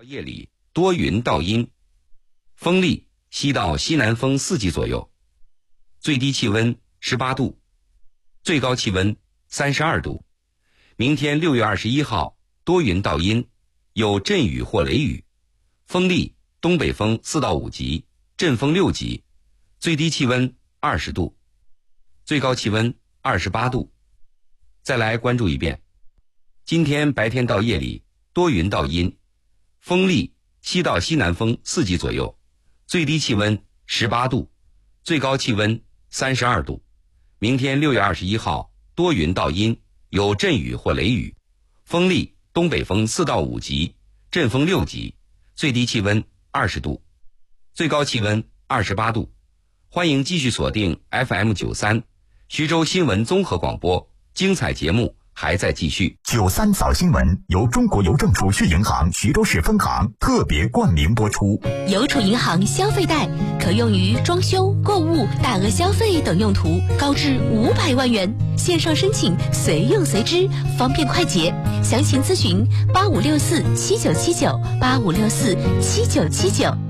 夜里多云到阴，风力西到西南风4级左右，最低气温18度，最高气温32度。明天6月21号多云到阴，有阵雨或雷雨，风力东北风4到5级，阵风6级，最低气温20度，最高气温28度。再来关注一遍，今天白天到夜里多云到阴，风力西到西南风4级左右，最低气温18度，最高气温32度。明天6月21号多云到阴，有阵雨或雷雨，风力东北风4到5级，阵风6级，最低气温20度，最高气温28度。欢迎继续锁定 FM93 徐州新闻综合广播，精彩节目还在继续。 93早新闻由中国邮政储蓄银行徐州市分行特别冠名播出。 邮储银行消费贷可用于装修、购物、大额消费等用途，高至500万元。线上申请，随用随支，方便快捷。详情咨询85647979，85647979。